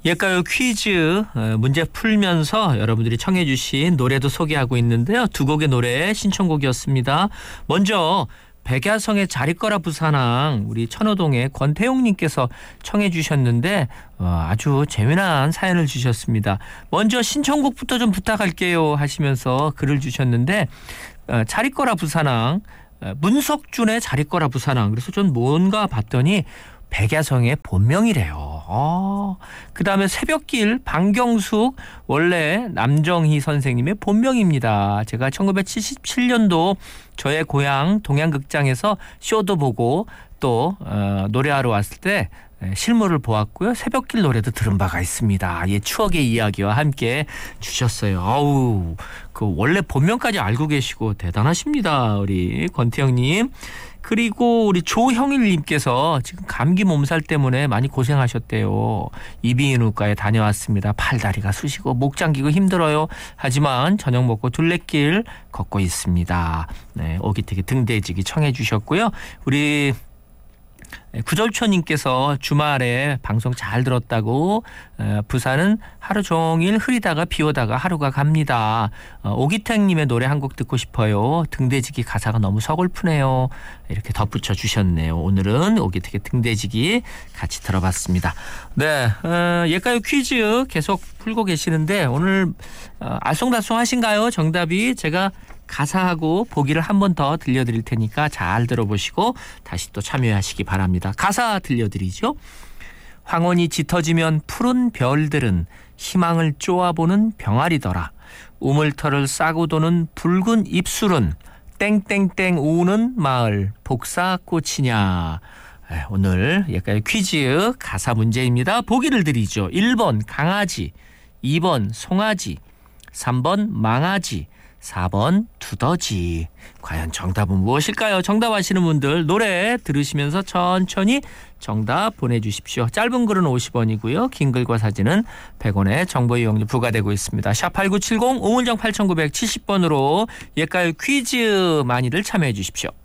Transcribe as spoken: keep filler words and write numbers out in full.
옛가요 퀴즈 문제 풀면서 여러분들이 청해 주신 노래도 소개하고 있는데요. 두 곡의 노래 신청곡이었습니다. 먼저 백야성의 잘 있거라 부산항 우리 천호동의 권태용님께서 청해 주셨는데 아주 재미난 사연을 주셨습니다. 먼저 신청곡부터 좀 부탁할게요 하시면서 글을 주셨는데 잘 있거라 부산항 문석준의 잘 있거라 부산항 그래서 좀 뭔가 봤더니 백야성의 본명이래요. 어, 그 다음에 새벽길 방경숙 원래 남정희 선생님의 본명입니다. 제가 천구백칠십칠 년도 저의 고향 동양극장에서 쇼도 보고 또 어, 노래하러 왔을 때 실물을 보았고요. 새벽길 노래도 들은 바가 있습니다. 예, 추억의 이야기와 함께 주셨어요. 아우, 그 원래 본명까지 알고 계시고 대단하십니다. 우리 권태영님. 그리고 우리 조형일님께서 지금 감기 몸살 때문에 많이 고생하셨대요. 이비인후과에 다녀왔습니다. 팔다리가 쑤시고 목 잠기고 힘들어요. 하지만 저녁 먹고 둘레길 걷고 있습니다. 네, 오기태기 등대지기 청해 주셨고요. 우리 구절초님께서 주말에 방송 잘 들었다고 부산은 하루 종일 흐리다가 비 오다가 하루가 갑니다. 오기택님의 노래 한 곡 듣고 싶어요. 등대지기 가사가 너무 서글프네요. 이렇게 덧붙여 주셨네요. 오늘은 오기택의 등대지기 같이 들어봤습니다. 네, 어, 옛가요 퀴즈 계속 풀고 계시는데 오늘 어, 알쏭달쏭 하신가요? 정답이 제가 가사하고 보기를 한 번 더 들려드릴 테니까 잘 들어보시고 다시 또 참여하시기 바랍니다. 가사 들려드리죠. 황혼이 짙어지면 푸른 별들은 희망을 쪼아보는 병아리더라. 우물터를 싸고 도는 붉은 입술은 땡땡땡 우는 마을 복사꽃이냐. 오늘 약간 퀴즈 가사 문제입니다. 보기를 드리죠. 일 번 강아지, 이 번 송아지, 삼 번 망아지, 사 번 두더지. 과연 정답은 무엇일까요? 정답 아시는 분들 노래 들으시면서 천천히 정답 보내주십시오. 짧은 글은 오십 원이고요. 긴 글과 사진은 백 원의 정보 이용료 부과되고 있습니다. 샵팔구칠공 우물정 팔천구백칠십 번으로 옛가요 퀴즈 많이들 참여해 주십시오.